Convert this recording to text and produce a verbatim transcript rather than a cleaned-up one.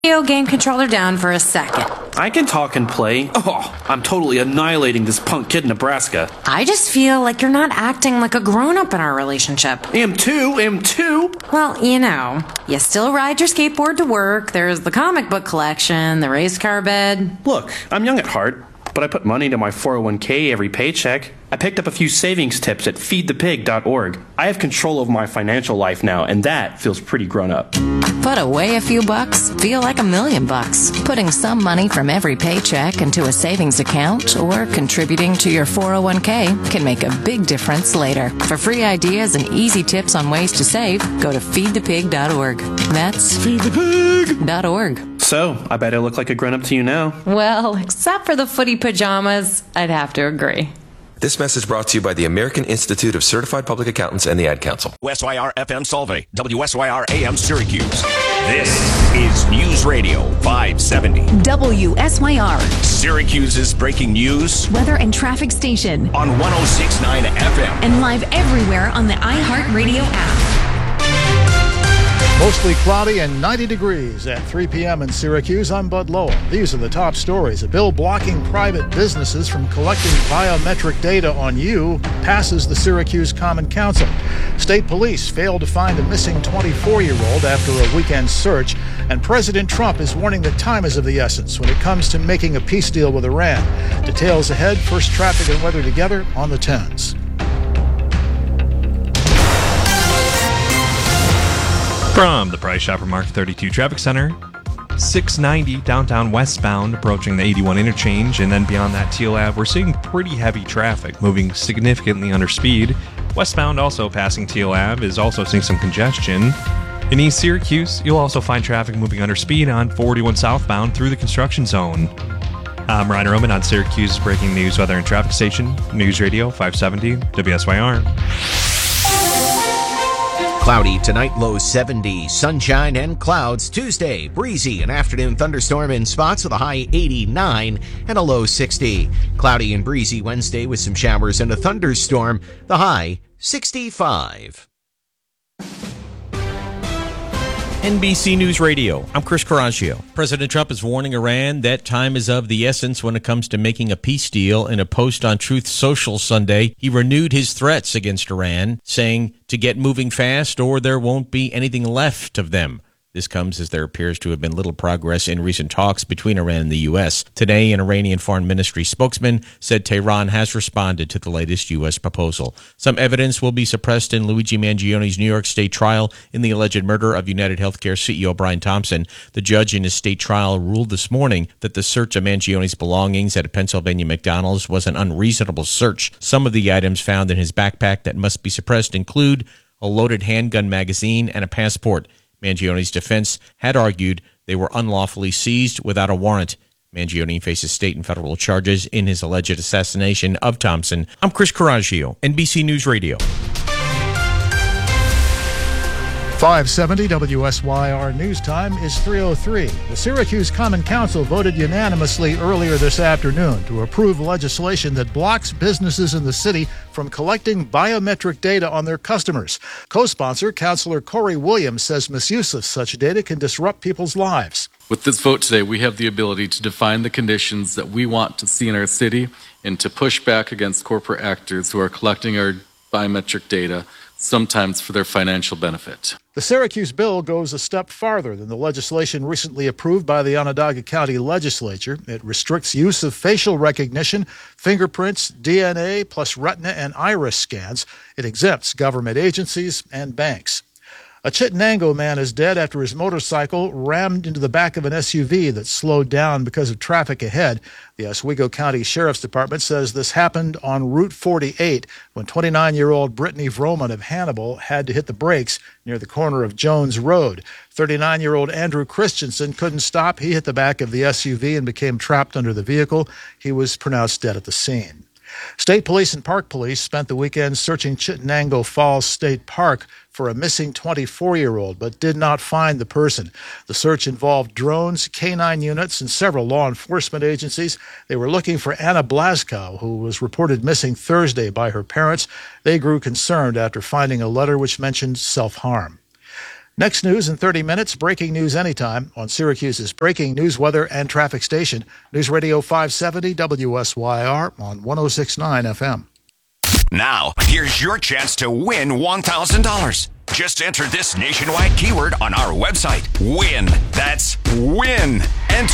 video game controller down for a second. I can talk and play. Oh, I'm totally annihilating this punk kid in Nebraska. I just feel like you're not acting like a grown-up in our relationship. Am too, am too. Well, you know, you still ride your skateboard to work, there's the comic book collection, the race car bed. Look, I'm young at heart, but I put money into my four oh one k every paycheck. I picked up a few savings tips at feed the pig dot org. I have control over my financial life now, and that feels pretty grown up. Put away a few bucks, feel like a million bucks. Putting some money from every paycheck into a savings account or contributing to your four oh one k can make a big difference later. For free ideas and easy tips on ways to save, go to feed the pig dot org. That's feed the pig dot org. So, I bet I look like a grown-up to you now. Well, except for the footy pajamas, I'd have to agree. This message brought to you by the American Institute of Certified Public Accountants and the Ad Council. W S Y R F M Solvay, W S Y R A M Syracuse. This is News Radio five seventy. W S Y R. Syracuse's breaking news. Weather and traffic station. On one oh six point nine F M. And live everywhere on the iHeartRadio app. Mostly cloudy and ninety degrees at three p.m. in Syracuse. I'm Bud Lowell. These are the top stories. A bill blocking private businesses from collecting biometric data on you passes the Syracuse Common Council. State police failed to find a missing twenty-four-year-old after a weekend search. And President Trump is warning that time is of the essence when it comes to making a peace deal with Iran. Details ahead. First, traffic and weather together on the tens. From the Price Chopper Mark thirty-two Traffic Center, six ninety downtown westbound approaching the eighty-one interchange, and then beyond that Teal Ave, we're seeing pretty heavy traffic moving significantly under speed. Westbound also passing Teal Ave is also seeing some congestion. In East Syracuse, you'll also find traffic moving under speed on forty-one southbound through the construction zone. I'm Ryan Roman on Syracuse's breaking news, weather, and traffic station, News Radio five seventy W S Y R. Cloudy tonight, low seventy. Sunshine and clouds Tuesday. Breezy, an afternoon thunderstorm in spots with a high eighty-nine and a low sixty. Cloudy and breezy Wednesday with some showers and a thunderstorm. The high sixty-five. N B C News Radio, I'm Chris Coraggio. President Trump is warning Iran that time is of the essence when it comes to making a peace deal. In a post on Truth Social Sunday, he renewed his threats against Iran, saying to get moving fast or there won't be anything left of them. This comes as there appears to have been little progress in recent talks between Iran and the U S. Today, an Iranian Foreign Ministry spokesman said Tehran has responded to the latest U S proposal. Some evidence will be suppressed in Luigi Mangioni's New York State trial in the alleged murder of United Healthcare C E O Brian Thompson. The judge in his state trial ruled this morning that the search of Mangioni's belongings at a Pennsylvania McDonald's was an unreasonable search. Some of the items found in his backpack that must be suppressed include a loaded handgun magazine and a passport. Mangioni's defense had argued they were unlawfully seized without a warrant. Mangione faces state and federal charges in his alleged assassination of Thompson. I'm Chris Coraggio, N B C News Radio. five seventy W S Y R News Time is three oh three. The Syracuse Common Council voted unanimously earlier this afternoon to approve legislation that blocks businesses in the city from collecting biometric data on their customers. Co-sponsor, Councilor Corey Williams, says misuse of such data can disrupt people's lives. With this vote today, we have the ability to define the conditions that we want to see in our city and to push back against corporate actors who are collecting our biometric data, sometimes for their financial benefit. The Syracuse bill goes a step farther than the legislation recently approved by the Onondaga County Legislature. It restricts use of facial recognition, fingerprints, D N A, plus retina and iris scans. It exempts government agencies and banks. A Chittenango man is dead after his motorcycle rammed into the back of an S U V that slowed down because of traffic ahead. The Oswego County Sheriff's Department says this happened on Route forty-eight when twenty-nine-year-old Brittany Vroman of Hannibal had to hit the brakes near the corner of Jones Road. thirty-nine-year-old Andrew Christensen couldn't stop. He hit the back of the S U V and became trapped under the vehicle. He was pronounced dead at the scene. State police and park police spent the weekend searching Chittenango Falls State Park for a missing twenty-four-year-old, but did not find the person. The search involved drones, K nine units, and several law enforcement agencies. They were looking for Anna Blaskow, who was reported missing Thursday by her parents. They grew concerned after finding a letter which mentioned self-harm. Next news in thirty minutes, breaking news anytime on Syracuse's breaking news, weather, and traffic station, News Radio five seventy W S Y R on one oh six point nine F M. Now, here's your chance to win one thousand dollars. Just enter this nationwide keyword on our website. WIN. That's WIN. Enter